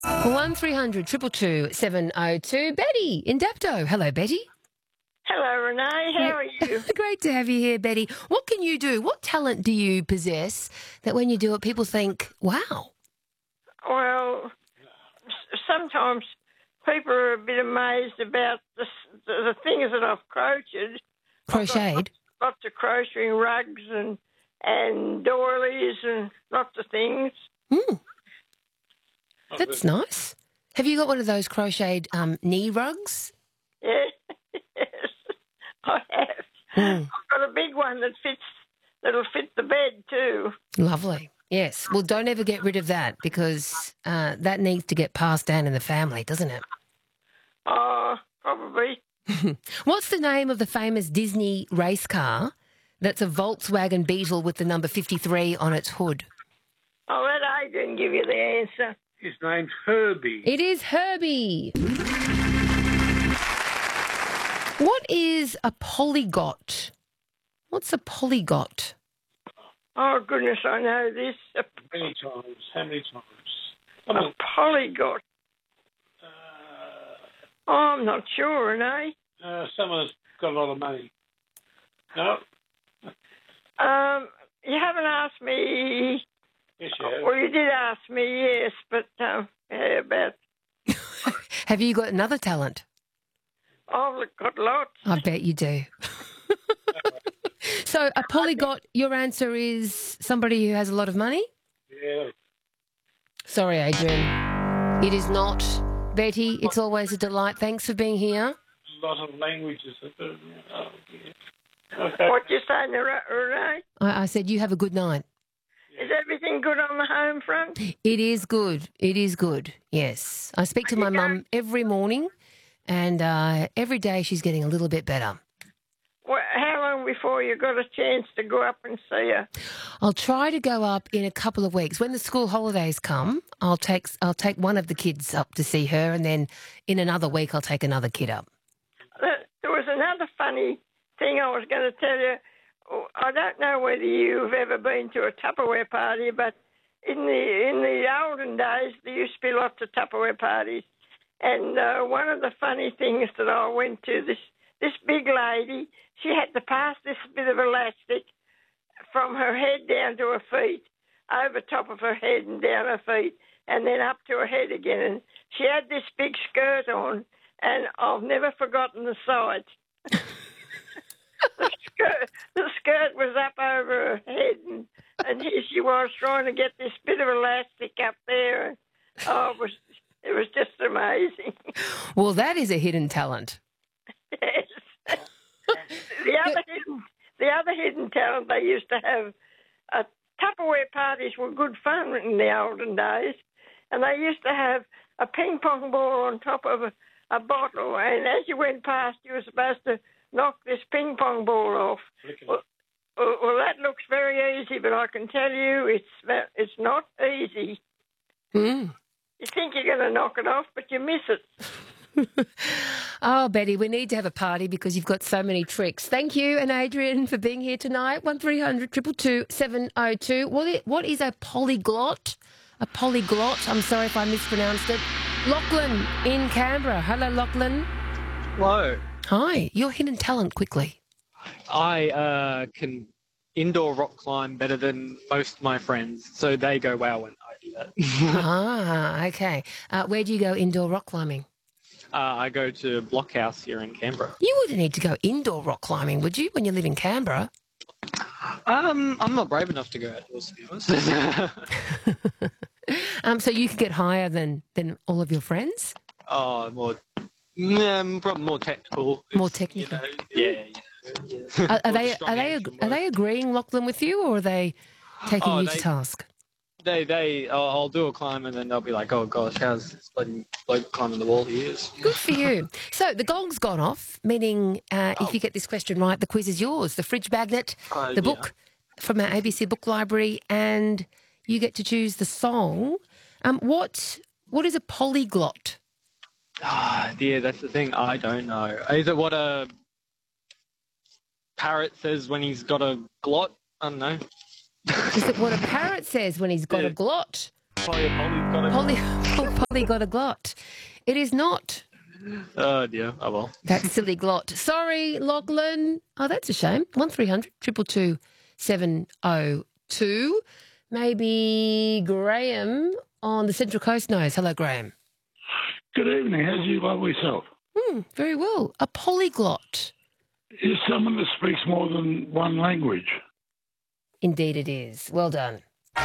1300 222 702. Betty in Dapto. Hello, Betty. Hello, Renee. How are you? Great to have you here, Betty. What can you do? What talent do you possess that when you do it, people think, wow? Well, sometimes people are a bit amazed about the things that I've crocheted. Crocheted? Lots of crocheting rugs and doilies and lots of things. That's nice. Have you got one of those crocheted knee rugs? Yeah, yes, I have. I've got a big one that'll fit the bed too. Lovely. Yes. Well, don't ever get rid of that because that needs to get passed down in the family, doesn't it? Oh, probably. What's the name of the famous Disney race car that's a Volkswagen Beetle with the number 53 on its hood? I'll let Adrian give you the answer. His name's Herbie. It is Herbie. What is a polygot? What's a polygot? Oh, goodness, I know this. Many times. How many times? A polygot. Oh, I'm not sure, Renee. Someone's got a lot of money. No? You haven't asked me. Yes, you have. Well, you did ask me, yes, but yeah, about. Have you got another talent? I've got lots. I bet you do. So a polygot, your answer is somebody who has a lot of money? Yeah. Sorry, Adrian. It is not. Betty, it's always a delight. Thanks for being here. A lot of languages. Oh, yeah. Okay. What you saying, Renee? I said you have a good night. Is everything good on the home front? It is good. It is good, yes. I speak to my mum every morning and every day she's getting a little bit better. Well, how long before you got a chance to go up and see her? I'll try to go up in a couple of weeks. When the school holidays come, I'll take one of the kids up to see her, and then in another week I'll take another kid up. There was another funny thing I was going to tell you. I don't know whether you've ever been to a Tupperware party, but in the olden days there used to be lots of Tupperware parties, and one of the funny things that I went to, this big lady, she had to pass this bit of elastic from her head down to her feet, over top of her head and down her feet, and then up to her head again. And she had this big skirt on, and I've never forgotten the sight. The skirt was up over her head, and here she was trying to get this bit of elastic up there. And, it was just amazing. Well, that is a hidden talent. Yes. The other hidden talent they used to have, Tupperware parties were good fun in the olden days, and they used to have a ping pong ball on top of a bottle, and as you went past, you were supposed to knock this ping pong ball off. Well, that looks very easy, but I can tell you it's not easy. You think you're going to knock it off, but you miss it. Oh, Betty, we need to have a party because you've got so many tricks. Thank you and Adrian for being here tonight. 1300 222 702. What is a polyglot? A polyglot. I'm sorry if I mispronounced it. Lachlan in Canberra. Hello, Lachlan. Hello. Hi. Your hidden talent, quickly. I can indoor rock climb better than most of my friends, so they go wow when I do that. Okay. Where do you go indoor rock climbing? I go to Blockhouse here in Canberra. You wouldn't need to go indoor rock climbing, would you, when you live in Canberra? I'm not brave enough to go outdoors, to be honest. So you could get higher than all of your friends? Oh, probably more technical. More technical. Yeah. Are they agreeing, Lachlan, with you, or are they taking you to task? I'll do a climb and then they'll be like, oh gosh, how's this bloody bloke climbing the wall he is? Good for you. So the gong's gone off, meaning if you get this question right, the quiz is yours. The fridge magnet, the book from our ABC book library, and you get to choose the song. What is a polyglot? Yeah, that's the thing. I don't know. Is it what a parrot says when he's got a glot? I don't know. Is it what a parrot says when he's got a glot? Polly's got a glot. Polyglot a glot. It is not. Oh, dear. Oh, well. That silly glot. Sorry, Lachlan. Oh, that's a shame. 1300 222 702. Maybe Graham on the Central Coast knows. Hello, Graham. Good evening. How's your lovely self? Very well. A polyglot. Is someone that speaks more than one language? Indeed it is. Well done.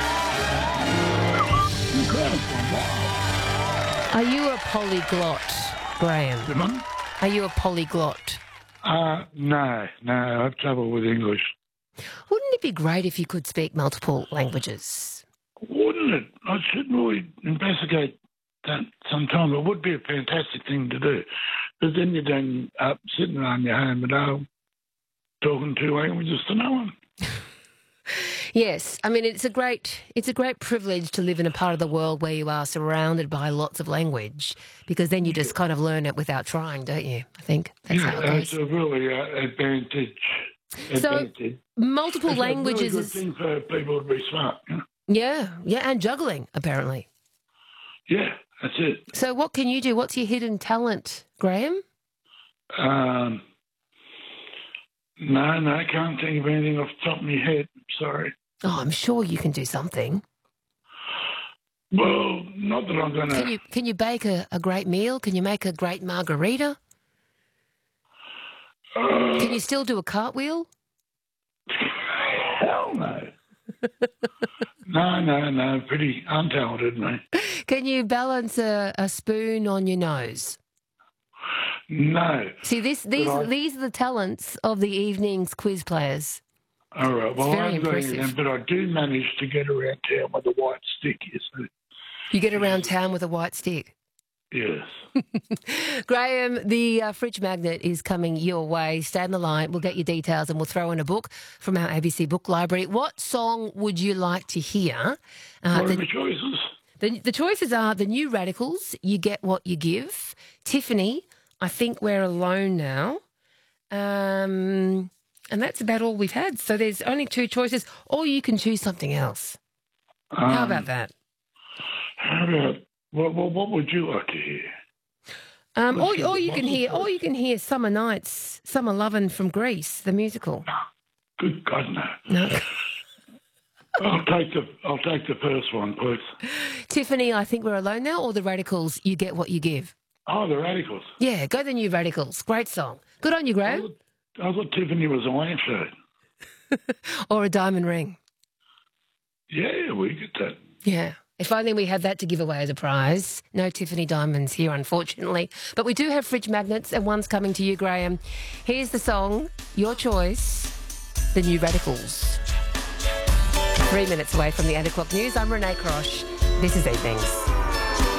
Are you a polyglot, Graham? Pardon? Are you a polyglot? No. I have trouble with English. Wouldn't it be great if you could speak multiple languages? Wouldn't it? I should really investigate that sometime. It would be a fantastic thing to do. But then you're done up sitting around your home at home talking two languages to no one. Yes, I mean it's a great privilege to live in a part of the world where you are surrounded by lots of language, because then you just kind of learn it without trying, don't you? I think that's how it goes. It's a really advantage. So multiple it's languages a really good thing for people to be smart. Yeah, and juggling apparently. Yeah, that's it. So what can you do? What's your hidden talent, Graham? No, I can't think of anything off the top of my head. Sorry. Oh, I'm sure you can do something. Well, not that I'm going to... Can you bake a great meal? Can you make a great margarita? Can you still do a cartwheel? Hell no. No, pretty untalented, mate. Can you balance a spoon on your nose? No. See, these are the talents of the evening's quiz players. All right. Well, very I'm impressive. going to, but I do manage to get around town with a white stick, you see. You get around town with a white stick? Yes. Graham, the fridge magnet is coming your way. Stay on the line. We'll get your details and we'll throw in a book from our ABC book library. What song would you like to hear? What are the choices? The choices are The New Radicals, You Get What You Give, Tiffany, I Think We're Alone Now, and that's about all we've had. So there's only two choices, or you can choose something else. How about that? How about what would you like to hear? Or you can hear Summer Nights, Summer Lovin' from Greece, the musical. Good God, no. No. I'll take the first one, please. Tiffany, I Think We're Alone Now, or The Radicals, You Get What You Give. Oh, the Radicals. Yeah, go The New Radicals. Great song. Good on you, Graham. I thought Tiffany was a lampshade. Or a diamond ring. Yeah, we get that. Yeah. If only we had that to give away as a prize. No Tiffany diamonds here, unfortunately. But we do have fridge magnets, and one's coming to you, Graham. Here's the song, your choice, The New Radicals. 3 minutes away from the 8 o'clock news. I'm Renee Crosh. This is Evenings.